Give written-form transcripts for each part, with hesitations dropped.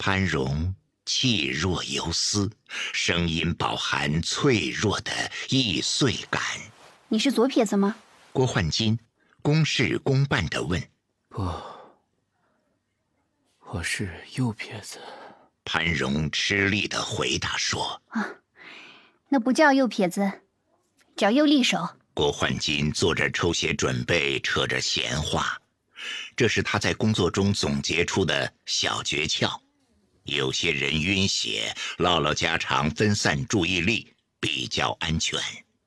潘荣气若游丝，声音饱含脆弱的易碎感。 你是左撇子吗？ 郭焕金公事公办地问。 不，我是右撇子。 潘荣吃力地回答说。 那不叫右撇子，叫右利手。 郭焕金做着抽血准备，扯着闲话，这是他在工作中总结出的小诀窍。有些人晕血，唠唠家常，分散注意力，比较安全。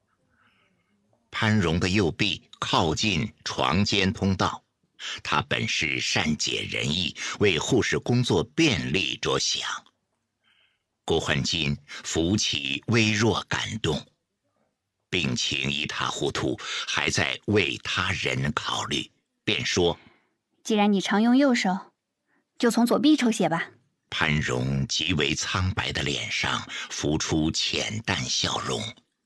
潘荣的右臂靠近床间通道，他本是善解人意，为护士工作便利着想。郭焕金浮起微弱感动，病情一塌糊涂，还在为他人考虑，便说： 既然你常用右手，就从左臂抽血吧。 潘荣极为苍白的脸上浮出浅淡笑容。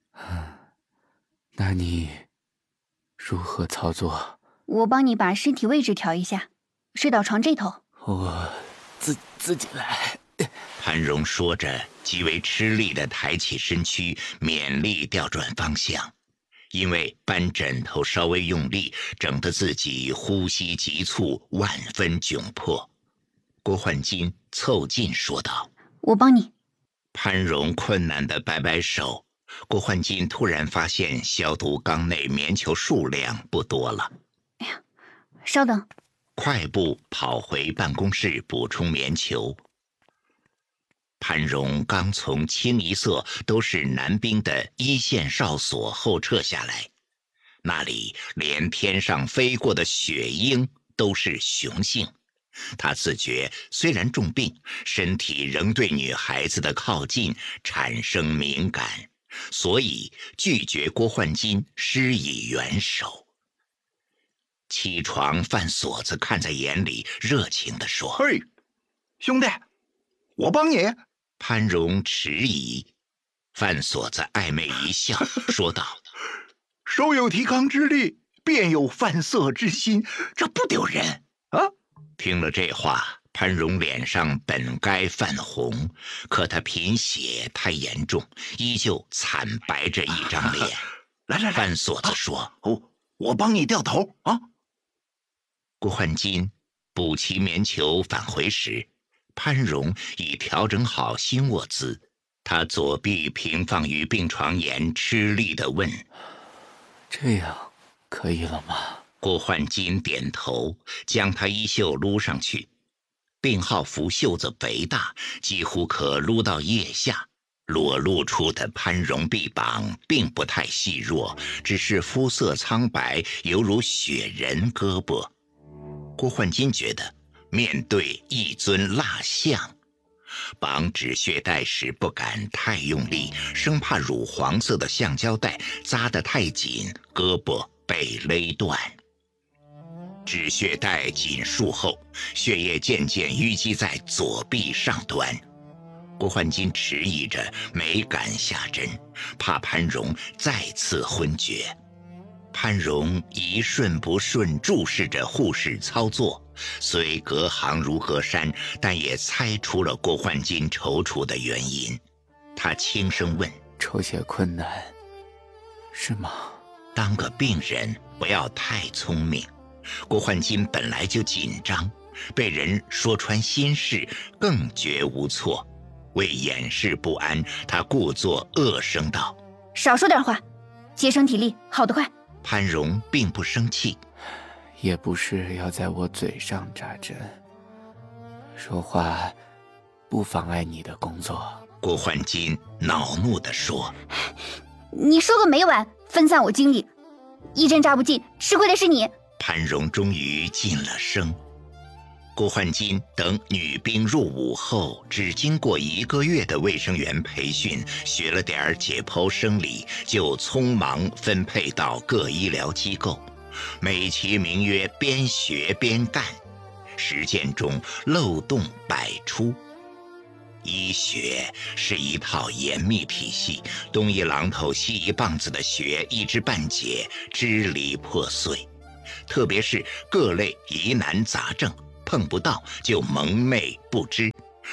那你如何操作？ 我帮你把身体位置调一下，睡到床这头。 我自己来。 潘荣说着，极为吃力地抬起身躯，勉力调转方向。因为搬枕头稍微用力，整得自己呼吸急促，万分窘迫。郭焕金凑近说道： 我帮你。 潘荣困难地摆摆手。郭焕金突然发现消毒缸内棉球数量不多了。 哎呀，稍等。 快步跑回办公室补充棉球。潘荣刚从清一色都是男兵的一线哨所后撤下来，那里连天上飞过的雪鹰都是雄性。他自觉虽然重病，身体仍对女孩子的靠近产生敏感，所以拒绝郭焕金施以援手。起床范锁子看在眼里，热情地说： 嘿，兄弟，我帮你。 潘荣迟疑，范锁子暧昧一笑，说道： 手有提纲之力，便有犯色之心，这不丢人啊！ 听了这话，潘荣脸上本该泛红，可他贫血太严重，依旧惨白着一张脸。 来， 范锁子说： 我帮你掉头啊！ 郭焕金补齐棉球返回时，潘荣已调整好新卧姿，他左臂平放于病床沿，吃力地问： 这样可以了吗？ 郭焕金点头，将他衣袖撸上去。病号服袖子肥大，几乎可撸到腋下，裸露出的潘荣臂膀并不太细弱，只是肤色苍白，犹如雪人胳膊。郭焕金觉得面对一尊蜡像，绑止血带时不敢太用力，生怕乳黄色的橡胶带扎得太紧，胳膊被勒断。止血带紧束后，血液渐渐淤积在左臂上端。郭焕金迟疑着，没敢下针，怕潘荣再次昏厥。潘荣一瞬不瞬注视着护士操作，虽隔行如隔山，但也猜出了郭焕金踌躇的原因。他轻声问： 抽血困难是吗？ 当个病人不要太聪明。郭焕金本来就紧张，被人说穿心事更觉无措。为掩饰不安，他故作恶声道： 少说点话，节省体力，好得快。 潘荣并不生气： 也不是要在我嘴上扎针，说话不妨碍你的工作。 郭焕金恼怒地说： 你说个没完，分散我精力，一针扎不进，吃亏的是你。 潘荣终于噤了声。郭焕金等女兵入伍后，只经过1个月的卫生员培训，学了点解剖生理，就匆忙分配到各医疗机构，美其名曰边学边干，实践中漏洞百出。医学是一套严密体系，东一榔头西一棒子的学，一知半解，支离破碎。特别是各类疑难杂症，碰不到就蒙昧不知，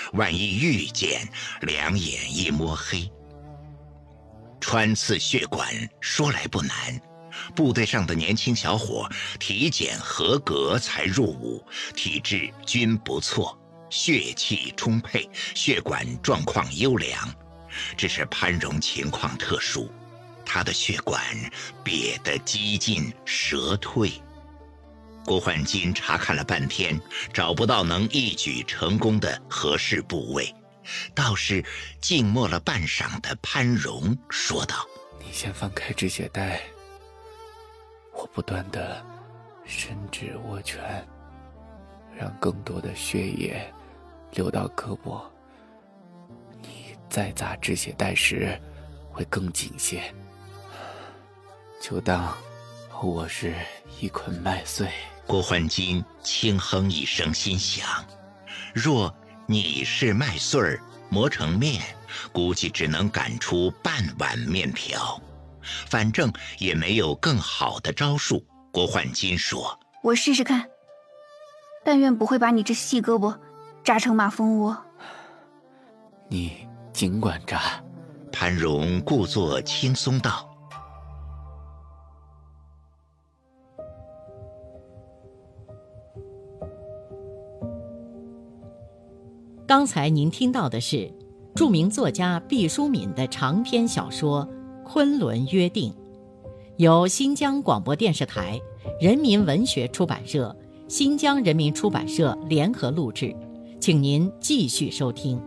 万一遇见，两眼一摸黑。穿刺血管说来不难，部队上的年轻小伙体检合格才入伍，体质均不错，血气充沛，血管状况优良。只是潘荣情况特殊，他的血管瘪得几近折退。郭焕金查看了半天，找不到能一举成功的合适部位，倒是静默了半晌的潘荣说道：“ 你先放开止血带，我不断地伸指握拳，让更多的血液流到胳膊。你再扎止血带时会更紧些，就当我是一捆麦穗。” 郭焕金轻哼一声，心想：若你是麦穗儿磨成面，估计只能擀出半碗面条。反正也没有更好的招数。郭焕金说：“ 我试试看，但愿不会把你这细胳膊扎成马蜂窝。” 你尽管扎。 潘荣故作轻松道。 刚才您听到的是著名作家毕淑敏的长篇小说《昆仑约定》，由新疆广播电视台、人民文学出版社、新疆人民出版社联合录制，请您继续收听。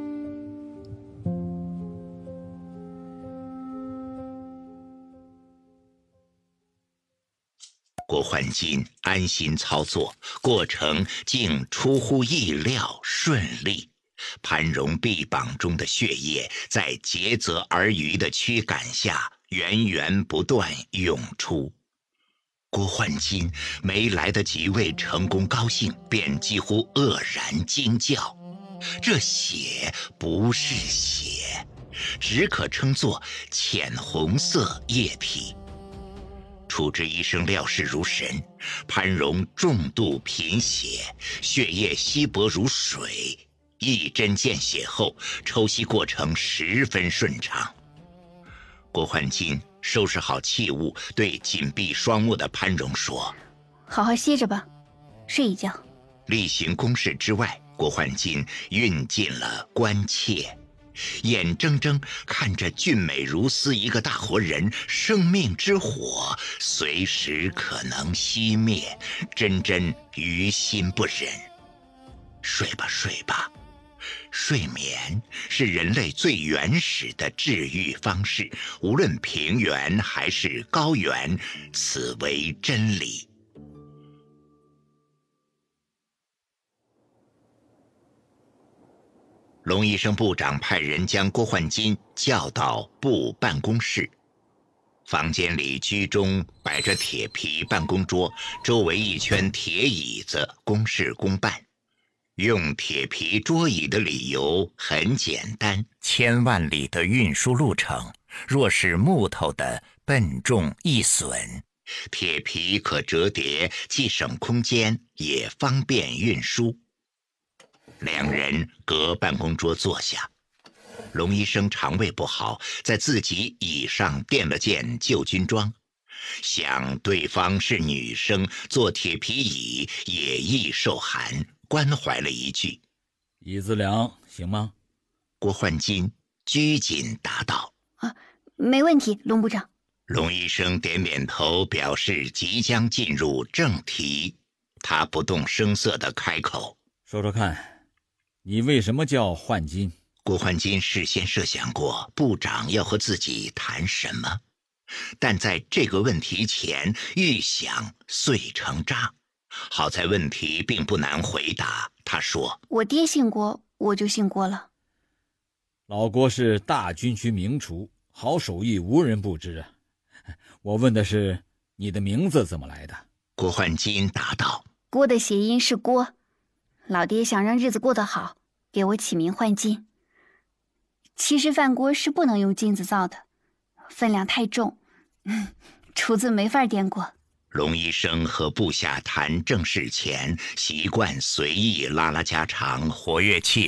郭焕金安心操作，过程竟出乎意料顺利。潘荣臂膀中的血液在竭泽而渔的驱赶下源源不断涌出。郭焕金没来得及为成功高兴，便几乎愕然惊叫：这血不是血，只可称作浅红色液体。处置医生料事如神，潘荣重度贫血，血液稀薄如水，一针见血后，抽吸过程十分顺畅。郭焕金收拾好器物，对紧闭双目的潘荣说：“ 好好歇着吧，睡一觉。” 例行公事之外，郭焕金运尽了关切，眼睁睁看着俊美如斯一个大活人，生命之火随时可能熄灭，真于心不忍。睡吧睡吧，睡眠是人类最原始的治愈方式，无论平原还是高原，此为真理。龙医生部长派人将郭焕金叫到部办公室。房间里居中摆着铁皮办公桌，周围一圈铁椅子，公事公办。用铁皮桌椅的理由很简单，千万里的运输路程，若是木头的，笨重易损，铁皮可折叠，既省空间，也方便运输。两人隔办公桌坐下。龙医生肠胃不好，在自己椅上垫了件旧军装，想对方是女生，坐铁皮椅也易受寒，关怀了一句：“ 椅子凉行吗？” 郭焕金拘谨答道：“ 没问题，龙部长。” 龙医生点点头，表示即将进入正题。他不动声色地开口：“ 说说看，你为什么叫焕金？” 郭焕金事先设想过部长要和自己谈什么，但在这个问题前预想遂成渣。好在问题并不难回答，他说：“ 我爹姓郭，我就姓郭了。” 老郭是大军区名厨，好手艺无人不知啊。我问的是你的名字怎么来的？ 郭焕金答道：“ 郭的谐音是郭，老爹想让日子过得好，给我起名焕金。其实饭锅是不能用金子造的，分量太重，厨子没法掂过。” 龙医生和部下谈正事前，习惯随意拉拉家常，活跃气